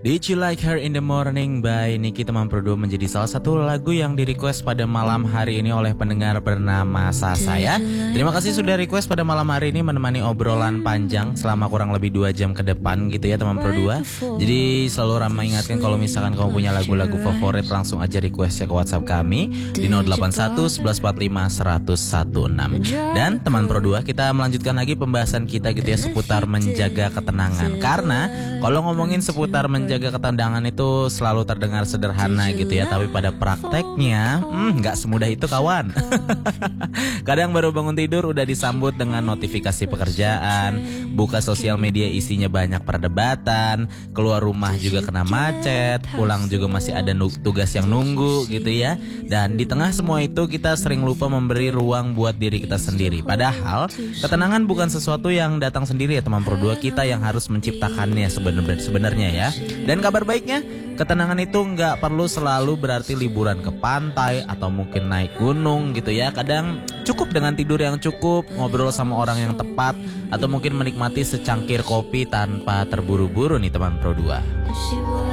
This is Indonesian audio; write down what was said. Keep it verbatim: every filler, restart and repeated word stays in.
Did You Like Her in the Morning by Niki Teman Pro menjadi salah satu lagu yang di-request pada malam hari ini oleh pendengar bernama Sasa ya. Terima kasih sudah request pada malam hari ini menemani obrolan panjang selama kurang lebih dua jam ke depan gitu ya teman Pro dua. Jadi selalu ramai ingatkan kalau misalkan kamu punya lagu-lagu favorit langsung aja requestnya ke WhatsApp kami di nol delapan satu satu satu empat lima satu satu enam. Dan teman Pro dua, kita melanjutkan lagi pembahasan kita gitu ya seputar menjaga ketenangan. Karena kalau ngomongin seputar menjaga Jaga ketenangan itu selalu terdengar sederhana gitu ya, tapi pada prakteknya hmm, gak semudah itu kawan. Kadang baru bangun tidur udah disambut dengan notifikasi pekerjaan, buka sosial media isinya banyak perdebatan, keluar rumah juga kena macet, pulang juga masih ada tugas yang nunggu gitu ya. Dan di tengah semua itu kita sering lupa memberi ruang buat diri kita sendiri. Padahal ketenangan bukan sesuatu yang datang sendiri ya teman Pro dua, kita yang harus menciptakannya sebenarnya sebenarnya ya. Dan kabar baiknya, ketenangan itu nggak perlu selalu berarti liburan ke pantai atau mungkin naik gunung gitu ya. Kadang cukup dengan tidur yang cukup, ngobrol sama orang yang tepat, atau mungkin menikmati secangkir kopi tanpa terburu-buru nih teman Pro dua.